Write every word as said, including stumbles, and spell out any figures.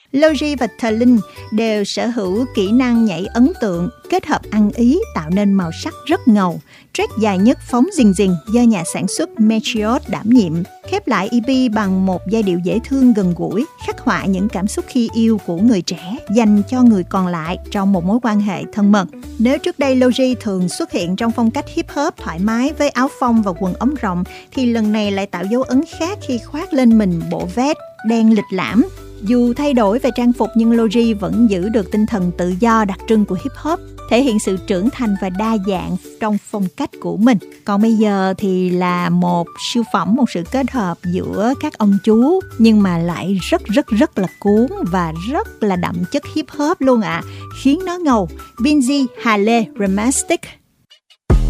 Logi và Tallinn đều sở hữu kỹ năng nhảy ấn tượng, kết hợp ăn ý tạo nên màu sắc rất ngầu. Track dài nhất Phóng Dình Dình do nhà sản xuất Meteor đảm nhiệm, khép lại e pê bằng một giai điệu dễ thương gần gũi, khắc họa những cảm xúc khi yêu của người trẻ dành cho người còn lại trong một mối quan hệ thân mật. Nếu trước đây Logi thường xuất hiện trong phong cách hip hop thoải mái với áo phông và quần ống rộng, thì lần này lại tạo dấu ấn khác khi khoác lên mình bộ vest đen lịch lãm. Dù thay đổi về trang phục nhưng Logi vẫn giữ được tinh thần tự do đặc trưng của hip hop, thể hiện sự trưởng thành và đa dạng trong phong cách của mình. Còn bây giờ thì là một siêu phẩm, một sự kết hợp giữa các ông chú nhưng mà lại rất rất rất là cuốn và rất là đậm chất hip hop luôn ạ, à, khiến nó ngầu. Binz Hale Remastered.